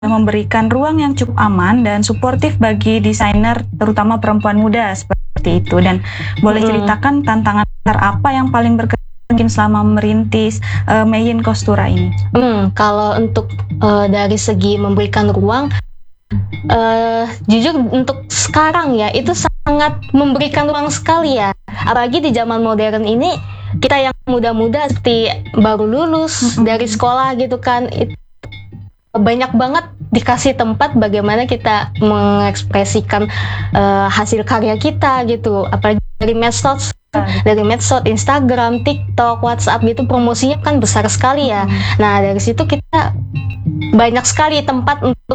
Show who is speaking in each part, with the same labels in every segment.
Speaker 1: memberikan ruang yang cukup aman dan suportif bagi desainer, terutama perempuan muda seperti itu. Dan boleh ceritakan tantangan besar apa yang paling berkesan mungkin selama merintis Meyin Kostura ini?
Speaker 2: Kalau untuk dari segi memberikan ruang, jujur untuk sekarang ya itu sangat memberikan ruang sekali ya. Apalagi di zaman modern ini, kita yang muda-muda seperti baru lulus dari sekolah gitu kan, itu banyak banget dikasih tempat bagaimana kita mengekspresikan hasil karya kita gitu. Apalagi dari medsos, Instagram, TikTok, WhatsApp gitu, promosinya kan besar sekali ya. Nah dari situ kita banyak sekali tempat untuk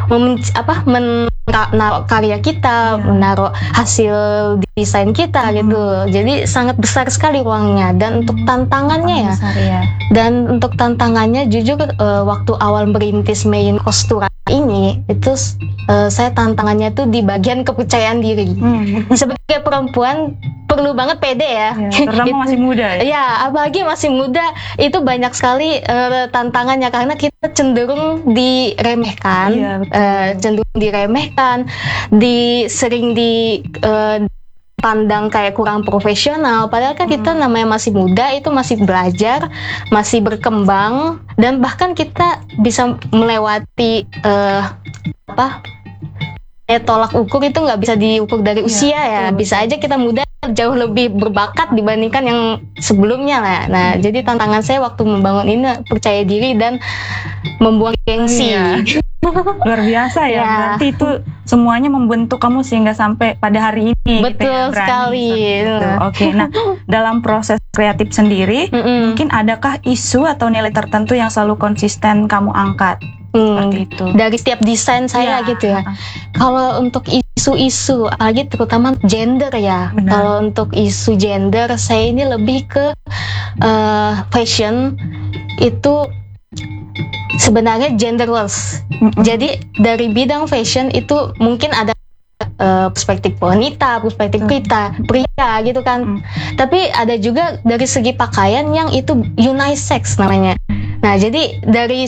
Speaker 2: menaruh karya kita, menaruh hasil desain kita gitu. Jadi sangat besar sekali ruangnya. Dan untuk tantangannya dan untuk tantangannya jujur waktu awal merintis Meyin Kostura ini itu saya tantangannya tuh di bagian kepercayaan diri. Sebagai perempuan perlu banget pede ya.
Speaker 1: Terutama masih muda ya.
Speaker 2: Ya, apalagi masih muda itu banyak sekali tantangannya karena kita cenderung diremehkan, sering dipandang kayak kurang profesional. Padahal kan kita namanya masih muda, itu masih belajar, masih berkembang, dan bahkan kita bisa melewati tolak ukur itu nggak bisa diukur dari usia ya. Bisa aja kita muda jauh lebih berbakat dibandingkan yang sebelumnya lah. Nah, jadi tantangan saya waktu membangun ini percaya diri dan membuang gengsi.
Speaker 1: Luar biasa ya. Berarti itu semuanya membentuk kamu sehingga sampai pada hari ini.
Speaker 2: Betul sekali.
Speaker 1: Oke, nah dalam proses kreatif sendiri, mungkin adakah isu atau nilai tertentu yang selalu konsisten kamu angkat? Seperti itu.
Speaker 2: Dari setiap desain saya gitu ya. Kalau untuk isu-isu, apalagi terutama gender ya. Kalau untuk isu gender, saya ini lebih ke fashion itu sebenarnya genderless. Jadi dari bidang fashion itu mungkin ada perspektif wanita, perspektif kita, pria gitu kan. Tapi ada juga dari segi pakaian yang itu unisex namanya. Nah, jadi dari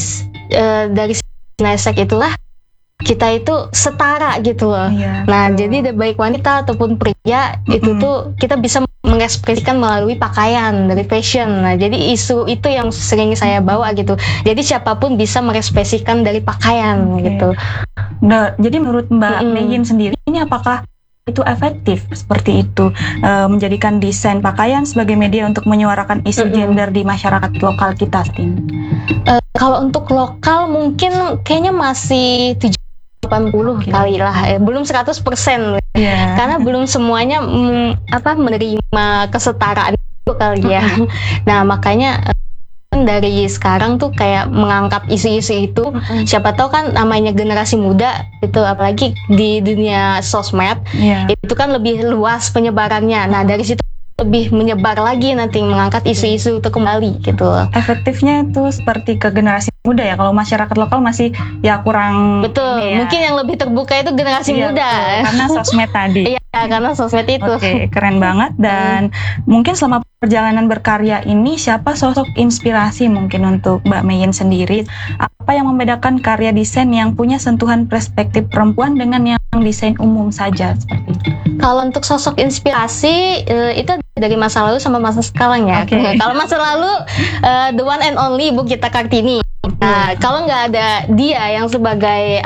Speaker 2: unisex itulah kita itu setara gitu loh. Nah, jadi baik wanita ataupun pria itu tuh kita bisa mengekspresikan melalui pakaian dari fashion. Nah, jadi isu itu yang sering saya bawa gitu. Jadi siapapun bisa mengekspresikan dari pakaian gitu.
Speaker 1: Nah, jadi menurut Mbak Meyin sendiri ini apakah itu efektif seperti itu menjadikan desain pakaian sebagai media untuk menyuarakan isu gender di masyarakat lokal kita saat ini?
Speaker 2: Kalau untuk lokal mungkin kayaknya masih 80 kali lah, belum 100%. Karena belum semuanya menerima kesetaraan itu kali ya. Nah, makanya dari sekarang tuh kayak mengangkat isu-isu itu. Siapa tahu kan namanya generasi muda itu, apalagi di dunia sosmed, itu kan lebih luas penyebarannya. Nah, dari situ lebih menyebar lagi nanti mengangkat isu-isu itu kembali gitu.
Speaker 1: Efektifnya itu seperti ke generasi muda ya. Kalau masyarakat lokal masih ya kurang.
Speaker 2: Betul. Mungkin yang lebih terbuka itu generasi muda.
Speaker 1: Betul. Karena sosmed tadi.
Speaker 2: Iya, karena sosmed itu.
Speaker 1: Oke, keren banget. Dan mungkin selama perjalanan berkarya ini, siapa sosok inspirasi mungkin untuk Mbak Meyin sendiri? Apa yang membedakan karya desain yang punya sentuhan perspektif perempuan dengan yang desain umum saja seperti itu?
Speaker 2: Kalau untuk sosok inspirasi itu dari masa lalu sama masa sekarang ya. Kalau masa lalu the one and only Ibu Gita Kartini. Nah, kalau nggak ada dia yang sebagai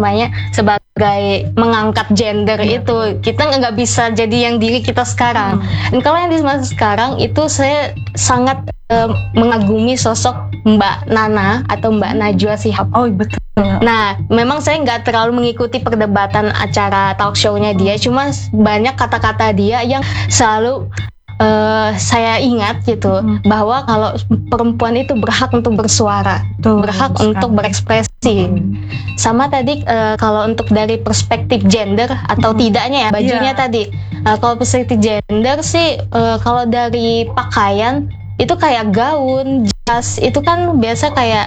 Speaker 2: sebagai mengangkat gender itu, kita nggak bisa jadi yang diri kita sekarang. Dan kalau yang di masa sekarang itu saya sangat mengagumi sosok Mbak Nana atau Mbak Najwa Shihab.
Speaker 1: Oh betul.
Speaker 2: Nah, memang saya nggak terlalu mengikuti perdebatan acara talk show-nya dia, cuma banyak kata-kata dia yang selalu saya ingat gitu, bahwa kalau perempuan itu berhak untuk bersuara, berhak untuk berekspresi. Sama tadi kalau untuk dari perspektif gender atau tidaknya ya bajunya tadi. Kalau perspektif gender sih kalau dari pakaian itu kayak gaun, jas itu kan biasa kayak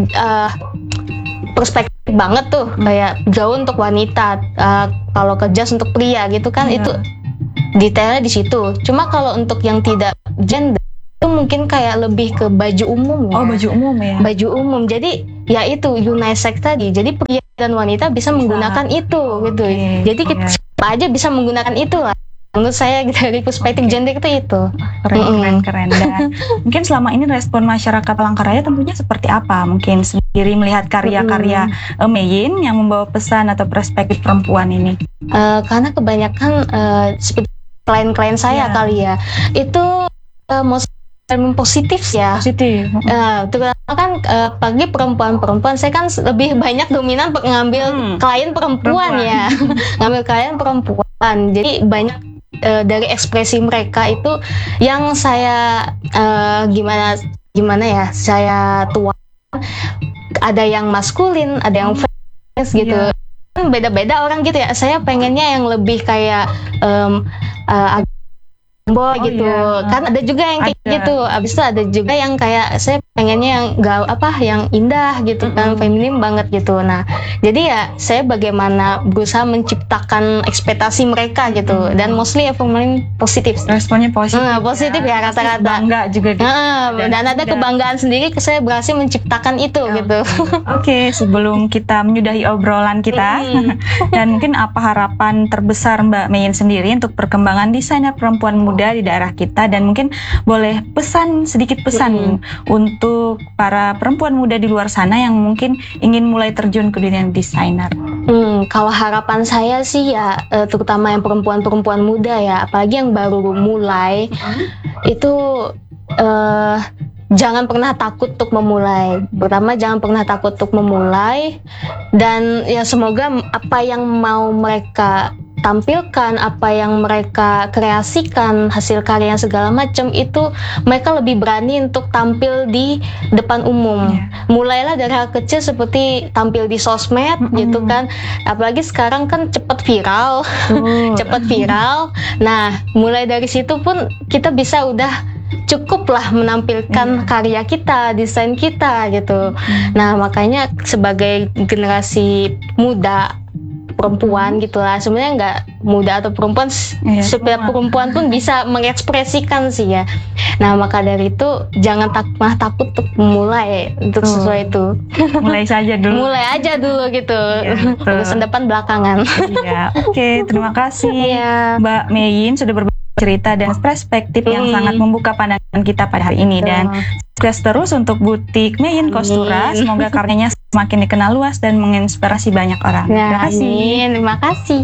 Speaker 2: perspektif banget tuh, kayak gaun untuk wanita, kalau ke jas untuk pria gitu kan, itu detailnya di situ. Cuma kalau untuk yang tidak gender itu mungkin kayak lebih ke baju umum ya.
Speaker 1: Oh, baju umum ya.
Speaker 2: Baju umum. Jadi ya itu unisex tadi. Jadi pria dan wanita bisa menggunakan itu gitu. Jadi siapa aja bisa menggunakan itu lah. Menurut saya dari perspektif gender itu.
Speaker 1: Keren. Dan mungkin selama ini respon masyarakat Palangkaraya tentunya seperti apa? Mungkin sendiri melihat karya-karya Meyin yang membawa pesan atau perspektif perempuan ini.
Speaker 2: Karena kebanyakan seperti klien-klien saya kali ya, itu positif ya.
Speaker 1: Positif.
Speaker 2: Terutama kan bagi perempuan-perempuan, saya kan lebih banyak dominan ngambil klien perempuan ya, ngambil klien perempuan. Jadi banyak dari ekspresi mereka itu yang saya gimana ya, saya tuang. Ada yang maskulin, ada yang feminis gitu. Beda-beda orang gitu ya. Saya pengennya yang lebih kayak boy gitu. Kan ada juga yang kayak gitu. Abis itu ada juga yang kayak saya pengennya yang yang indah gitu kan, feminim banget gitu. Nah, jadi ya saya bagaimana berusaha menciptakan ekspektasi mereka gitu. Dan mostly positif.
Speaker 1: Responnya positif.
Speaker 2: Positif ya rata-rata.
Speaker 1: Bangga juga.
Speaker 2: Dan ada kebanggaan sendiri saya berhasil menciptakan itu gitu.
Speaker 1: Oke, sebelum kita menyudahi obrolan kita, dan mungkin apa harapan terbesar Mbak Meyin sendiri untuk perkembangan desainer perempuan muda di daerah kita, dan mungkin boleh sedikit pesan untuk para perempuan muda di luar sana yang mungkin ingin mulai terjun ke dunia desainer.
Speaker 2: Kalau harapan saya sih ya, terutama yang perempuan-perempuan muda ya, apalagi yang baru mulai, itu jangan pernah takut untuk memulai. Pertama, jangan pernah takut untuk memulai, dan ya semoga apa yang mau mereka tampilkan, apa yang mereka kreasikan, hasil karya segala macam itu mereka lebih berani untuk tampil di depan umum. Mulailah dari hal kecil seperti tampil di sosmed gitu kan. Apalagi sekarang kan cepat viral. Nah, mulai dari situ pun kita bisa udah cukuplah menampilkan karya kita, desain kita gitu. Nah, makanya sebagai generasi muda perempuan gitulah, sebenarnya nggak muda atau perempuan, supaya perempuan pun bisa mengekspresikan sih ya. Nah, maka dari itu jangan takut untuk memulai untuk sesuai itu. Mulai aja dulu gitu. Urusan depan belakangan.
Speaker 1: Oke, terima kasih Mbak Meyin sudah berbagi cerita dan perspektif yang sangat membuka pandangan kita pada hari ini. Dan sukses terus untuk butik Meyin Kostura. Semoga karyanya semakin dikenal luas dan menginspirasi banyak orang. Terima kasih.
Speaker 2: Terima kasih.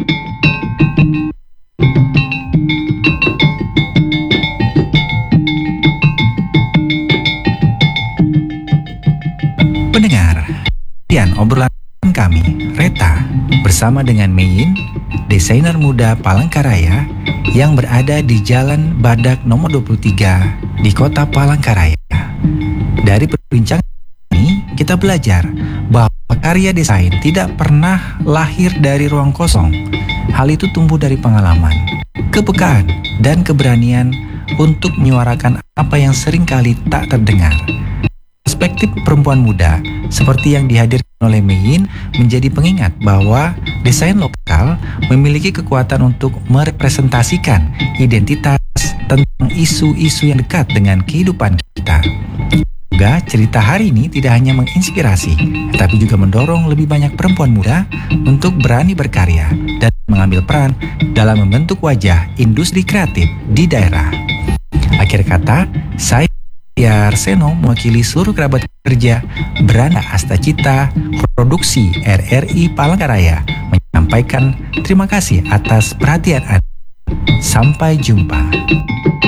Speaker 3: Pendengar, sekian obrolan kami, Reta, bersama dengan Meyin, desainer muda Palangkaraya yang berada di Jalan Badak nomor 23 di kota Palangkaraya. Dari perbincangan ini, kita belajar bahwa karya desain tidak pernah lahir dari ruang kosong. Hal itu tumbuh dari pengalaman, kepekaan, dan keberanian untuk menyuarakan apa yang seringkali tak terdengar. Perspektif perempuan muda seperti yang dihadirkan oleh Meyin menjadi pengingat bahwa desain lokal memiliki kekuatan untuk merepresentasikan identitas tentang isu-isu yang dekat dengan kehidupan kita. Semoga cerita hari ini tidak hanya menginspirasi, tetapi juga mendorong lebih banyak perempuan muda untuk berani berkarya dan mengambil peran dalam membentuk wajah industri kreatif di daerah. Akhir kata, saya Arseno mewakili seluruh kerabat kerja Branda Astacita Produksi RRI Palangkaraya menyampaikan terima kasih atas perhatian Anda. Sampai jumpa.